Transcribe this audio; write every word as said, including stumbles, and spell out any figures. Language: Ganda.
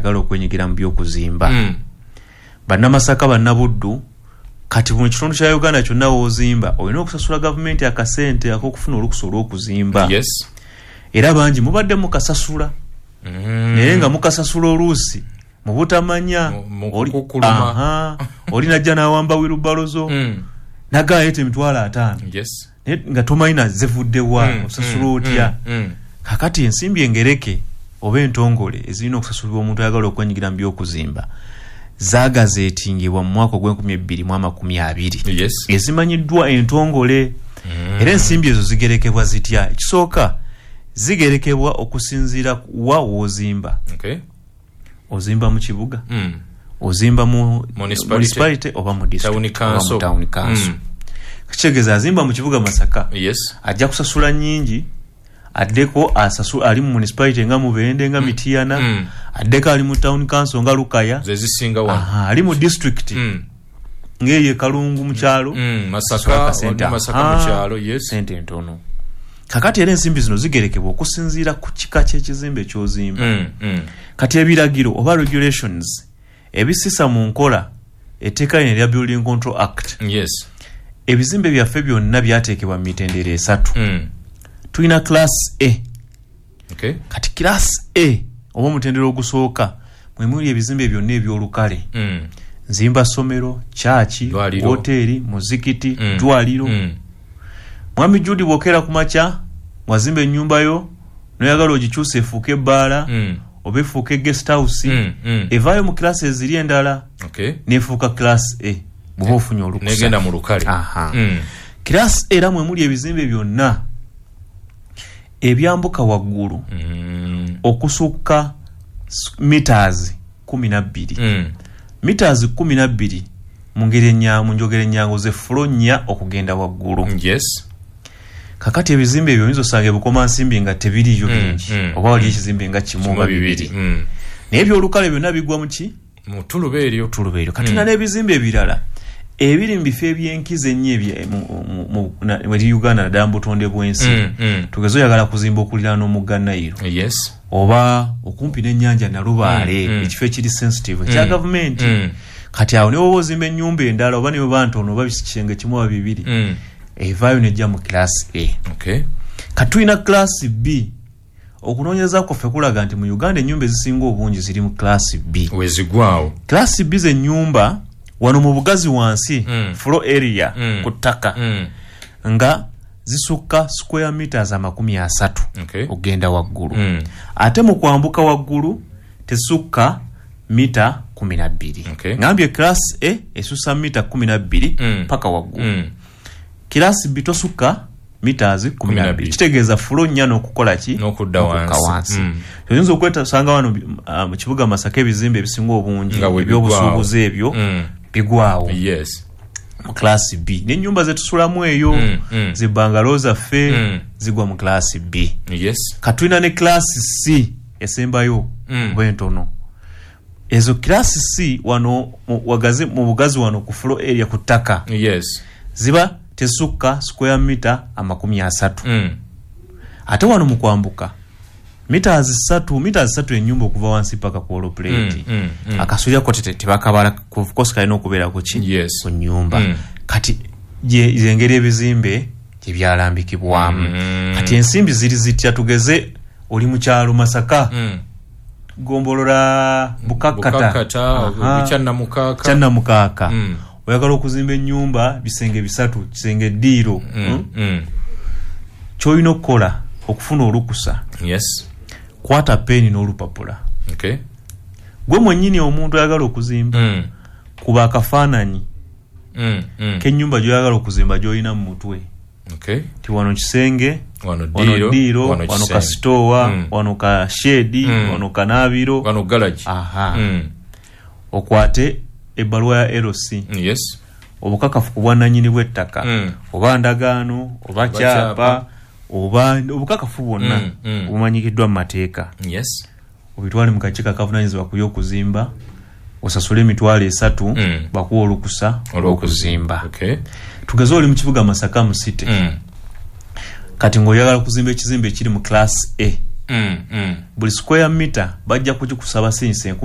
ayagala okwenyigira mu by'okuzimba. Mm. Bannamasaka bannabuddu kati mu kitundu kya Uganda kyonna w'ozimba olina okusasula gavumenti akasente ak'okufuna olukusa olw'okuzimba. Yes. Era bangi mubadde mukasasula. Mm. Naye nga mukasasula oluusi mu butamanya oli aha oli najja n'awamba wirubalozo mm. nagaayete emitwalo ataano. Yes. Nga tomayina zivuddewa mm. osasula otya. Mm. Mm. Kakati ensimbi engereke oba entongole ezirina okusasulibwa omuntu ayagala okwenyigira mu by'okuzimba zaagazeetingibwa mu mwaka gw'enkumi ebbiri mu amakumi abiri. Yes. Ezimanyiddwa entongole. Mm. Era ensimbi ezo zigerekebwa zitya? Ekisooka zigerekebwa okusinziira wa w'ozimba. Okay. Ozimba mu kibuga. Mm. Ozimba mu municipality, municipality oba mu district council. Town council. Mm. Kichegeza azimba mu kibuga Masaka. Yes. Ajja kusasula nyingi. Addeko asasu ali mu municipality nga Mubende nga mm. Mitiana. Mm. Addeko ali mu town council nga Lukaya. Zezisinga wa. Aha, ali mu district. Mm. Ngeye Kalungu mu kyalo. Mm. Masaka wadi Masaka mu kyalo. Yes. Sente ntono. Kakati era ensimbi zino zigerekebwa okusinziira ku kika ky'ekizimbe ky'ozimba. Mm. Mm. Kati ebiragiro oba regulations ebisisa mu nkola etteeka lya Building Control Act. Yes. Ebizimbe byaffe byonna byateekebwa mu mitendera esatu. Mm. Tulina class A. Okay. Kati class A oba mutendera ogusooka mwe muli ebizimbe byonna ebyolukale. Mm. Nzimba somero, chachi, hoteli, muzikiti, mm. dwaliro. Mm. Mwami Judy bokera kumacha wazimbe ennyumba yo noyagala ogikyuse efuuke ebbaala. Mm. Oba efuuke guest house. Mm. Mm. Evaayo mu class eziri endala. Okay. Nefuuka class A. Bw'oba ofunye olukusa. Negenda mu lukale. Aha. Mm. Class era mwe muli ebizimbe byonna ebyambuka waggulu. Mm. Okusukka meters kumi na bbiri. Mm. Meters kumi na bbiri mu ngeri ennyangu njogera ennyangu ze fulonya okugenda waggulu. Yes. Kakati ebizimbe ebyo nizo sange bukoma nsimbi nga tebiriyo bingi. Mm. Mm. Oba wali ekizimbe nga kimu nga bibiri. Mm. Naye ebyolukale byonna bigwa mu ki? Mu tulubeeryo. Tulubeeryo. Kati mm. n'ebizimbe ebirala ebiri mu bifo ebyenkize ennyo ebye mu Uganda naddala mu butonde bw'ensi. Mm. Mm. Tugeze oyagala kuzimba okuliraana n'omugga Nile. Yes. Oba okumpi n'ennyanja Nalubaale. Mm. Mm. Ekifo ekiri sensitive mm. kya gavumenti. Mm. Kati awo ne woba ozimba ennyumba endala oba ne baba ntono oba kisenge kimu oba bibiri. Mm. Evaayo nejja mu class A. Okay. Katulina class B. Okunoonyereza kwaffe kulaga nti mu Uganda ennyumba ezisinga obungi ziri mu class B. Wezigwawo. Class B ze nnyumba wano mu bugazi wansi mm. floor area mm. ku ttaka mm. nga zisukka square meters amakumi asatu. Okay. Ogenda waggulu. Mm. Ate mu kwambuka waggulu tesukka mita kumi na bbiri. Okay. Ngambye class A esusa mita kumi na bbiri mm. paka waggulu. Mm. Class B tosuka meters kumi na bbiri. Kitegeeza fulo nnya n'okukola ki? N'okudda wansi. Mm. Oyinza okwetanga wano mu uh, kibuga Masaka ebizimbe ebisinga obungi ebyobusuubuzi ebyo mm. bigwawo. Yes. Mu class B. N'ennyumba ze tusulamu eyo mm. mm. zi bungalow zaffe mm. zigwa mu class B. Yes. Katulina ne class C esembayo mm. bwentono. Ezo class C wano wagazi mu bugazi wano ku floor area ku ttaka. Yes. Ziba tesukka square meter amakumi asatu. Mm. Ate wano mu kwambuka meters zisatu meters zisatu ennyumba okuva wansi paka ku wall plate. Mm. Mm. Mm. Akasulya ko tete tebakabala ku course kalina okubeera ku ki? Yes. Ku nyumba. Mm. Kati je zengeri ebizimbe gye byalambikibwamu. Mm. Kati ensimbi ziri zitya tugeze oli mu kyalo Masaka. Mm. Gombolola Bukakata. Bukakata, Bichanna Mukaka. Channa Mukaka. Mm. Oyagala okuzimba ennyumba bisenge bisatu kisenge ddiiro. Mm. Mm. Kyolina okukola okufuna olukusa. Yes. Kwata peni n'olupapula. Okay. Gwe mwennyini omuntu ayagala okuzimba. Mm. Kuba akafaananyi. Mm. Mm. K'ennyumba gy'oyagala okuzimba gy'olina mu mutwe. Okay. Ti wano kisenge, wano ddiiro, wano, wano kasitowa, mm. wano ka shedi, mm. wano kanaabiro, wano garage. Aha. Mm. Okwate ebbaluwa ya L C. Yes. Obukakafu ku bwannannyini bw'ettaka. Mm. Oba ndagaano, oba kyapa, oba obukakafu bwonna mm. mm. obumanyikiddwa mu mateeka. Yes. Obitwale mu kakiiko akavunaanyizibwa ku by'okuzimba, osasule emitwalo esatu mm. bakuwa olukusa olw'okuzimba. Okay. Tugeze oli mu kibuga Masaka mu city. Mm. Kati ng'oyagala kuzimba ekizimbe ekiri mu class A. Mm. Mm. Buli square meter bajja kugikusaba sinse